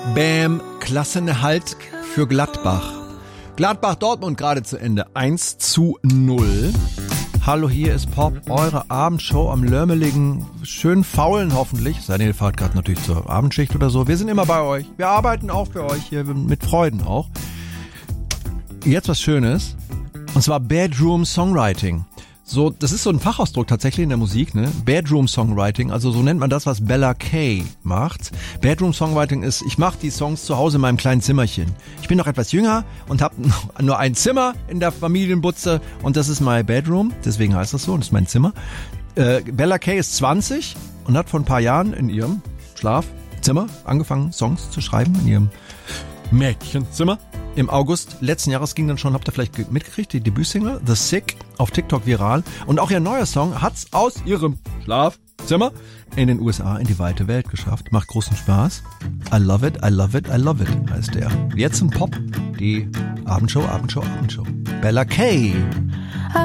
Bam, Klassenerhalt für Gladbach. Gladbach-Dortmund gerade zu Ende. 1:0. Hallo, hier ist Pop, eure Abendshow am lörmeligen, schön faulen hoffentlich. Seid ihr fahrt gerade natürlich zur Abendschicht oder so. Wir sind immer bei euch. Wir arbeiten auch für euch hier mit Freuden auch. Jetzt was Schönes. Und zwar Bedroom Songwriting. So, das ist so ein Fachausdruck tatsächlich in der Musik, ne? Bedroom Songwriting, also so nennt man das, was Bella Kay macht. Bedroom Songwriting ist, ich mache die Songs zu Hause in meinem kleinen Zimmerchen. Ich bin noch etwas jünger und habe nur ein Zimmer in der Familienbutze und das ist my bedroom, deswegen heißt das so, das ist mein Zimmer. Bella Kay ist 20 und hat vor ein paar Jahren in ihrem Schlafzimmer angefangen, Songs zu schreiben, in ihrem Mädchenzimmer. Im August letzten Jahres ging dann schon, habt ihr vielleicht mitgekriegt, die Debütsingle The Sick auf TikTok viral. Und auch ihr neuer Song hat's aus ihrem Schlafzimmer in den USA in die weite Welt geschafft. Macht großen Spaß. I love it, I love it, I love it heißt der. Jetzt im Pop, die Abendshow. Bella Kay.